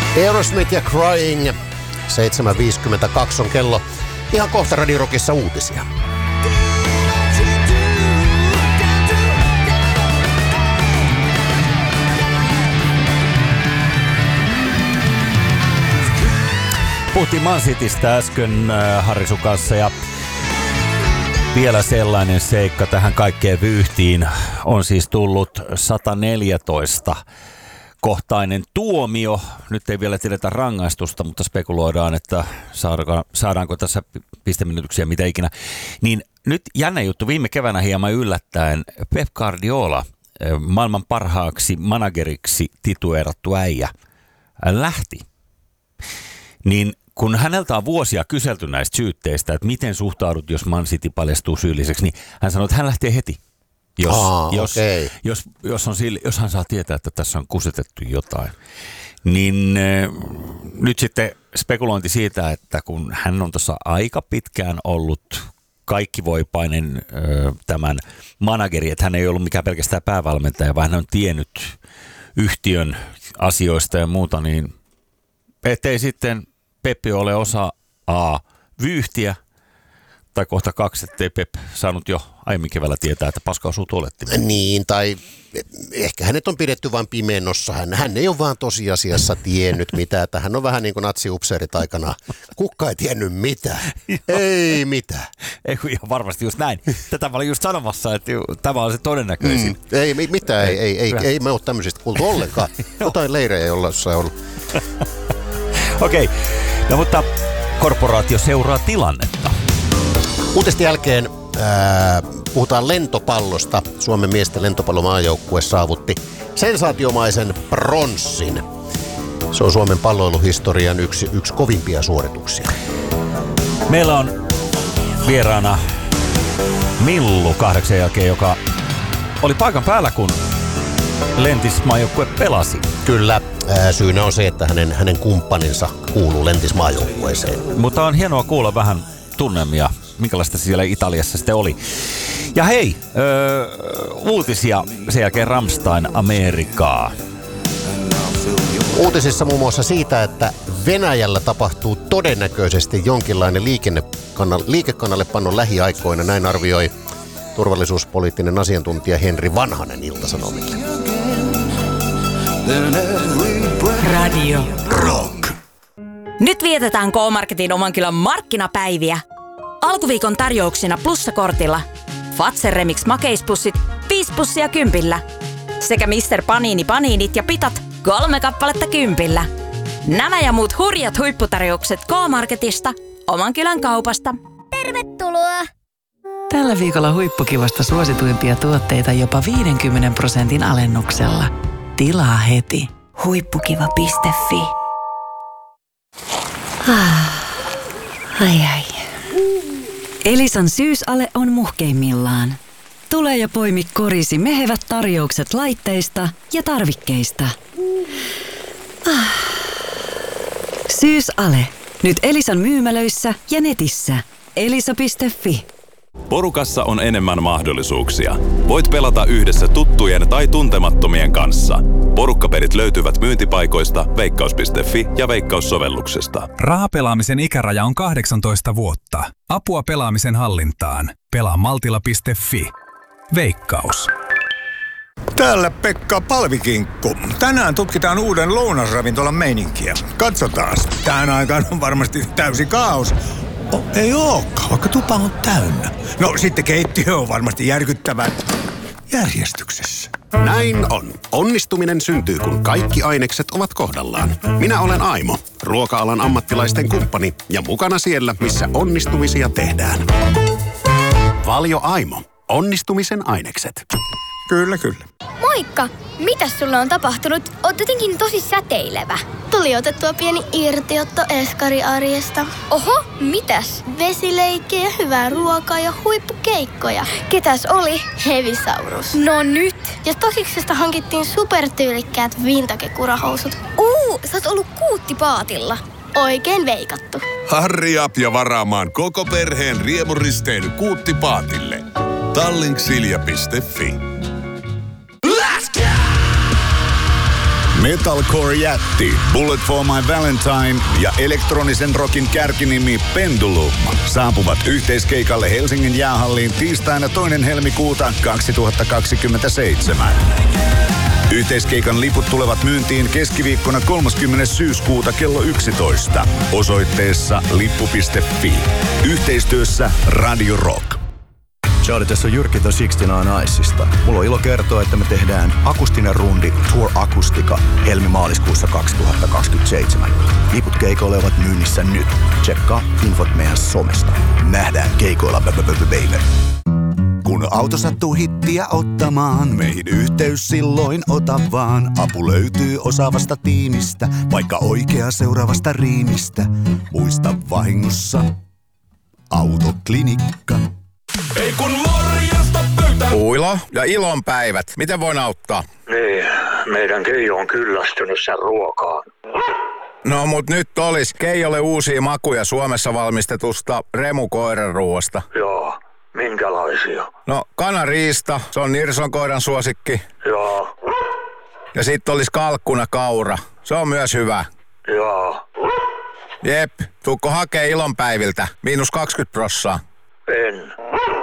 Aerosmith ja Crying. 7.52 on kello. Ihan kohta Radio Rockissa uutisia. Puhuttiin Man Citystä äsken Harrisun kanssa ja vielä sellainen seikka tähän kaikkeen vyyhtiin on siis tullut 114 kohtainen tuomio. Nyt ei vielä tiedetä rangaistusta, mutta spekuloidaan, että saadaanko tässä pistemenetyksiä mitä ikinä. Niin nyt jännä juttu, viime keväänä hieman yllättäen Pep Guardiola, maailman parhaaksi manageriksi titueerattu äijä, lähti. Niin kun häneltä on vuosia kyselty näistä syytteistä, että miten suhtaudut, jos Man City paljastuu syylliseksi, niin hän sanoi, että hän lähtee heti. Jos hän saa tietää, että tässä on kusetettu jotain. Niin nyt sitten spekulointi siitä, että kun hän on tuossa aika pitkään ollut kaikkivoipainen tämän manageri, että hän ei ollut mikään pelkästään päävalmentaja, vaan hän on tiennyt yhtiön asioista ja muuta, niin ettei sitten Peppi ole osa vyyhtiä, tai kohta 2, ettei Pep saanut jo aiemmin keväällä tietää, että paska osuu tuolettimeen. Niin, tai ehkä hänet on pidetty vain pimennossa. Hän ei ole vaan tosiasiassa tiennyt mitään. Että hän on vähän niin kuin natsiupseerit aikana. Kukka ei tiennyt mitään. Ei mitään. Ei ihan varmasti just näin. Tätä mä olin just sanomassa, että tämä on se todennäköisin. Ei mitään, ei me ole tämmöisistä kuultu ollenkaan. Jotain leirejä, jolla on ollut. Okei, no mutta korporaatio seuraa tilannetta. Uutisten jälkeen puhutaan lentopallosta. Suomen miesten lentopallomaajoukkue saavutti sensaatiomaisen pronssin. Se on Suomen palloiluhistorian yksi kovimpia suorituksia. Meillä on vieraana Millu 8 jälkeen, joka oli paikan päällä, kun lentismaajoukkue pelasi. Kyllä, syynä on se, että hänen kumppaninsa kuuluu lentismaajoukkueeseen. Mutta on hienoa kuulla vähän tunnelmia, minkälaista siellä Italiassa sitten oli. Ja hei, uutisia sen jälkeen Rammstein Amerikaa. Uutisissa muun muassa siitä, että Venäjällä tapahtuu todennäköisesti jonkinlainen liikekannallepannon lähiaikoina. Näin arvioi turvallisuuspoliittinen asiantuntija Henri Vanhanen Ilta-Sanomille. Radio Rock. Nyt vietetään K-Marketin oman kylän markkinapäiviä. Alkuviikon tarjouksina plussakortilla Fazer Remix makeispussit 5 pussia 10. Sekä Mr. Panini paniinit ja pitat 3 kappaletta 10. Nämä ja muut hurjat huipputarjoukset K-Marketista, oman kylän kaupasta. Tervetuloa! Tällä viikolla huippukivasta suosituimpia tuotteita jopa 50% alennuksella. Tilaa heti. Huippukiva.fi. Ai. Elisan syysale on muhkeimmillaan. Tule ja poimi korisi mehevät tarjoukset laitteista ja tarvikkeista. Syysale. Nyt Elisan myymälöissä ja netissä. Elisa.fi. Porukassa on enemmän mahdollisuuksia. Voit pelata yhdessä tuttujen tai tuntemattomien kanssa. Porukkapelit löytyvät myyntipaikoista, veikkaus.fi ja veikkaussovelluksesta. Rahapelaamisen ikäraja on 18 vuotta. Apua pelaamisen hallintaan. Pelaa maltilla.fi. Veikkaus. Täällä Pekka Palvikinkku. Tänään tutkitaan uuden lounasravintolan meininkiä. Katsotaan. Tähän aikaan on varmasti täysi kaos. Ei ookaan, vaikka tupa on täynnä. No sitten keittiö on varmasti järkyttävän järjestyksessä. Näin on. Onnistuminen syntyy, kun kaikki ainekset ovat kohdallaan. Minä olen Aimo, ruoka-alan ammattilaisten kumppani ja mukana siellä, missä onnistumisia tehdään. Valio Aimo. Onnistumisen ainekset. Kyllä. Moikka! Mitäs sulle on tapahtunut? Oot jotenkin tosi säteilevä. Tuli otettua pieni irtiotto eskariarjesta. Oho, mitäs? Vesileikkejä, hyvää ruokaa ja huippukeikkoja. Ketäs oli? Hevisaurus. No nyt! Ja Stosiksesta hankittiin supertyylikkäät vintage-kurahousut. Sä oot ollut kuuttipaatilla. Oikein veikattu. Harri up ja varaamaan koko perheen riemuristeily kuuttipaatille. Tallinksilja.fi. Metalcore-jätti Bullet for My Valentine ja elektronisen rockin kärkinimi Pendulum saapuvat yhteiskeikalle Helsingin jäähalliin tiistaina 2. helmikuuta 2027. Yhteiskeikan liput tulevat myyntiin keskiviikkona 30. syyskuuta kello 11 osoitteessa lippu.fi. Yhteistyössä Radio Rock. Charlie, tässä on Jyrki The 69 Icesta. Mulla on ilo kertoa, että me tehdään akustinen rundi Tour Akustika helmi-maaliskuussa 2027. Liput keikoille ovat myynnissä nyt. Tsekkaa infot meidän somesta. Nähdään keikoilla, baby. Kun auto sattuu hittiä ottamaan, meihin yhteys silloin ota vaan. Apu löytyy osaavasta tiimistä, vaikka oikea seuraavasta riimistä. Muista vahingossa Autoklinikka. Ei kun morjesta pöytään. Uilo ja ilonpäivät. Miten voin auttaa? Niin, meidän Keijo on kyllästynyt sen ruokaan. No mut nyt olis Keijolle uusia makuja Suomessa valmistetusta remukoiranruoasta. Joo, minkälaisia? No kanariista, se on Nirson koiran suosikki. Joo. Ja sit olis kalkkuna kaura, se on myös hyvä. Joo. Jep, tuukko hakee ilonpäiviltä, -20%. En.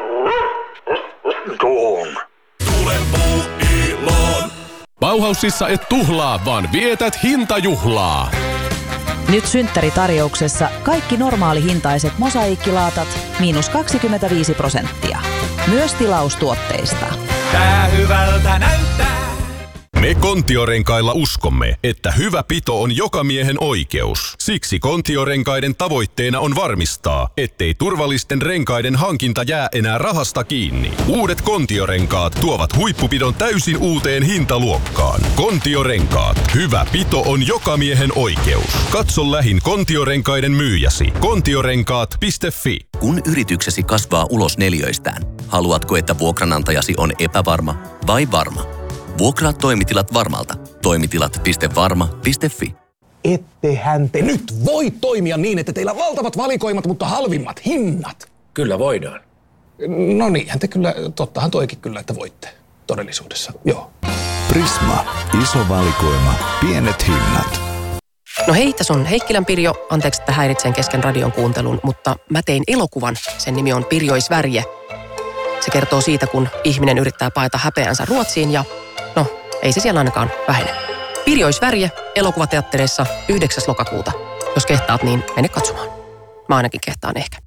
Tuun. Tule puuiloon. Bauhausissa et tuhlaa, vaan vietät hintajuhlaa. Nyt synttäritarjouksessa kaikki normaalihintaiset mosaiikkilaatat -25%. Myös tilaustuotteista. Tää hyvältä näyttää. Me Kontiorenkailla uskomme, että hyvä pito on jokamiehen oikeus. Siksi Kontiorenkaiden tavoitteena on varmistaa, ettei turvallisten renkaiden hankinta jää enää rahasta kiinni. Uudet Kontiorenkaat tuovat huippupidon täysin uuteen hintaluokkaan. Kontiorenkaat. Hyvä pito on jokamiehen oikeus. Katso lähin Kontiorenkaiden myyjäsi. Kontiorenkaat.fi. Kun yrityksesi kasvaa ulos neliöistään, haluatko, että vuokranantajasi on epävarma vai varma? Vuokraa toimitilat Varmalta. Toimitilat.varma.fi. Ettehän te nyt voi toimia niin, että teillä on valtavat valikoimat, mutta halvimmat hinnat. Kyllä voidaan. No niinhän te kyllä, tottahan toikin kyllä, että voitte todellisuudessa, joo. Prisma. Iso valikoima. Pienet hinnat. No hei, tässä on Heikkilän Pirjo. Anteeksi, että häiritsen kesken radion kuuntelun, mutta mä tein elokuvan. Sen nimi on Pirjoisvärje. Se kertoo siitä, kun ihminen yrittää paeta häpeänsä Ruotsiin ja no, ei se siellä ainakaan vähene. Pirjoisvärje elokuvateattereissa 9. lokakuuta. Jos kehtaat, niin mene katsomaan. Mä ainakin kehtaan ehkä.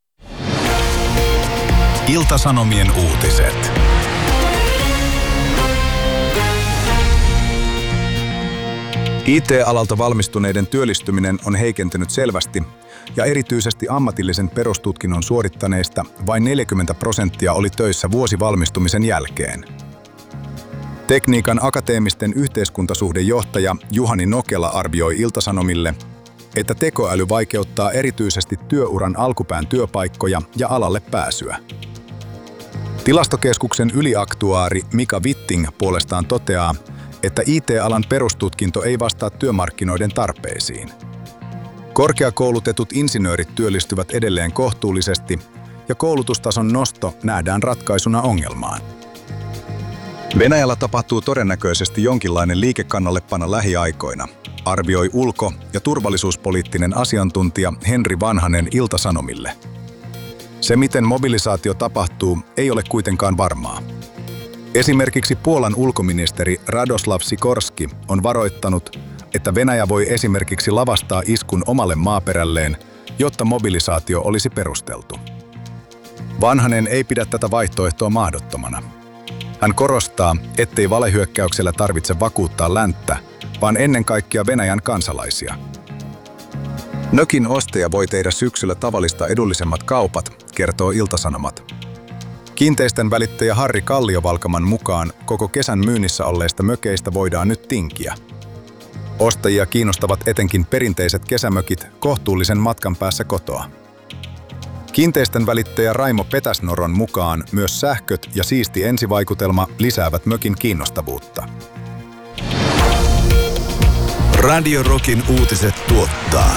Ilta-Sanomien uutiset. IT-alalta valmistuneiden työllistyminen on heikentynyt selvästi ja erityisesti ammatillisen perustutkinnon suorittaneista vain 40% oli töissä vuosi valmistumisen jälkeen. Tekniikan akateemisten yhteiskuntasuhdejohtaja Juhani Nokela arvioi Ilta-Sanomille, että tekoäly vaikeuttaa erityisesti työuran alkupään työpaikkoja ja alalle pääsyä. Tilastokeskuksen yliaktuaari Mika Witting puolestaan toteaa, että IT-alan perustutkinto ei vastaa työmarkkinoiden tarpeisiin. Korkeakoulutetut insinöörit työllistyvät edelleen kohtuullisesti ja koulutustason nosto nähdään ratkaisuna ongelmaan. Venäjällä tapahtuu todennäköisesti jonkinlainen liikekannallepano lähiaikoina, arvioi ulko- ja turvallisuuspoliittinen asiantuntija Henri Vanhanen Ilta-Sanomille. Se, miten mobilisaatio tapahtuu, ei ole kuitenkaan varmaa. Esimerkiksi Puolan ulkoministeri Radoslav Sikorski on varoittanut, että Venäjä voi esimerkiksi lavastaa iskun omalle maaperälleen, jotta mobilisaatio olisi perusteltu. Vanhanen ei pidä tätä vaihtoehtoa mahdottomana. Hän korostaa, ettei valehyökkäyksellä tarvitse vakuuttaa länttä, vaan ennen kaikkea Venäjän kansalaisia. Nökin ostaja voi tehdä syksyllä tavallista edullisemmat kaupat, kertoo Ilta-Sanomat. Kiinteistön välittäjä Harri Kalliovalkaman mukaan koko kesän myynnissä olleista mökeistä voidaan nyt tinkiä. Ostajia kiinnostavat etenkin perinteiset kesämökit kohtuullisen matkan päässä kotoa. Kiinteistön välittäjä Raimo Petäsnoron mukaan myös sähköt ja siisti ensivaikutelma lisäävät mökin kiinnostavuutta. Radio Rockin uutiset tuottaa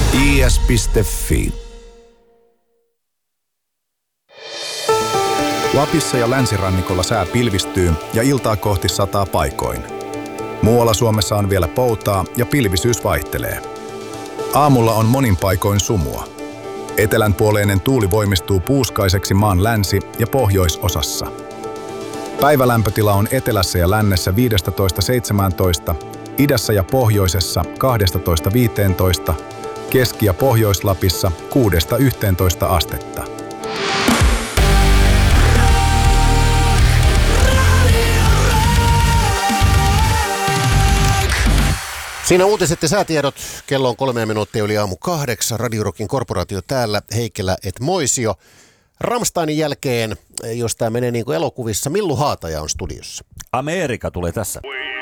is.fi. Lapissa ja länsirannikolla sää pilvistyy ja iltaa kohti sataa paikoin. Muualla Suomessa on vielä poutaa ja pilvisyys vaihtelee. Aamulla on monin paikoin sumua. Etelänpuoleinen tuuli voimistuu puuskaiseksi maan länsi- ja pohjoisosassa. Päivälämpötila on etelässä ja lännessä 15-17, idässä ja pohjoisessa 12-15, Keski- ja Pohjois-Lapissa 6-11 astetta. Siinä uutiset ja säätiedot. Kello on 3 minuuttia yli aamu 8. Radio Rockin korporaatio täällä. Heikkilä et Moisio. Rammsteinin jälkeen, jos tämä menee niin kuin elokuvissa, Millu Haataja on studiossa. Amerikka tulee tässä.